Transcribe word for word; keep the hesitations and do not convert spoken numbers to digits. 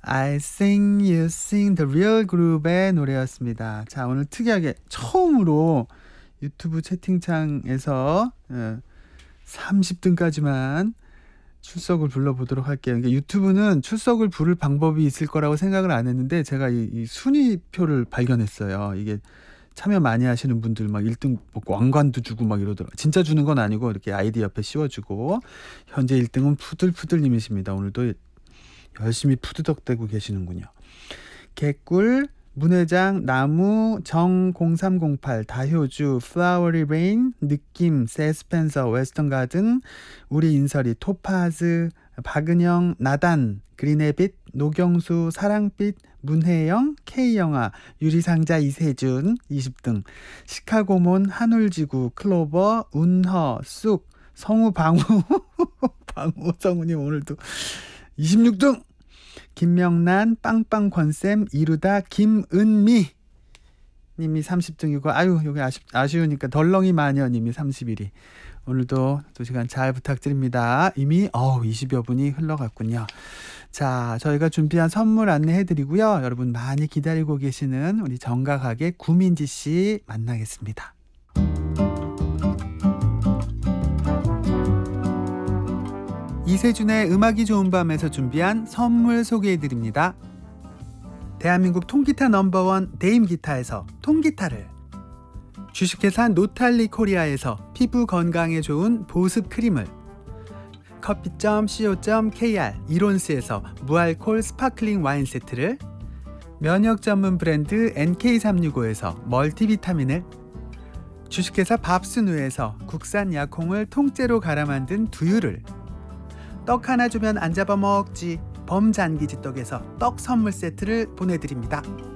I sing, you sing, The Real Group의 노래였습니다. 자, 오늘 특이하게 처음으로 유튜브 채팅창에서 삼십 등까지만 출석을 불러보도록 할게요. 그러니까 유튜브는 출석을 부를 방법이 있을 거라고 생각을 안 했는데 제가 이, 이 순위표를 발견했어요. 이게 참여 많이 하시는 분들 막 일 등 뭐 왕관도 주고 막 이러더라고요. 진짜 주는 건 아니고 이렇게 아이디 옆에 씌워주고. 현재 일 등은 푸들푸들님이십니다. 오늘도 열심히 푸드덕대고 계시는군요. 개꿀, 문회장, 나무, 정 공삼공팔, 다효주, 플라워리 레인, 느낌, 세스펜서, 웨스턴 가든, 우리 인설이, 토파즈, 박은영, 나단, 그린해빛, 노경수, 사랑빛, 문혜영, K영아, 유리상자 이세준 이십 등, 시카고몬, 한울지구, 클로버, 운허, 쑥, 성우 방우, 방우 성우님 오늘도 이십육 등, 김명란, 빵빵권쌤, 이루다, 김은미 님이 삼십 등이고, 아유 여기 아쉽, 아쉬우니까 덜렁이 마녀 님이 삼십일 위. 오늘도 두 시간 잘 부탁드립니다. 이미 어우 이십여 분이 흘러갔군요. 자, 저희가 준비한 선물 안내해드리고요. 여러분 많이 기다리고 계시는 우리 정각하게 구민지 씨 만나겠습니다. 이세준의 음악이 좋은 밤에서 준비한 선물 소개해드립니다. 대한민국 통기타 넘버원 데임기타에서 통기타를, 주식회사 노탈리 코리아에서 피부 건강에 좋은 보습 크림을, 커피 점 씨오 점 케이알 이론스에서 무알콜 스파클링 와인 세트를, 면역 전문 브랜드 엔케이 삼육오에서 멀티비타민을, 주식회사 밥순우에서 국산 약콩을 통째로 갈아 만든 두유를, 떡 하나 주면 안 잡아먹지 범잔기지 떡에서 떡 선물 세트를 보내드립니다.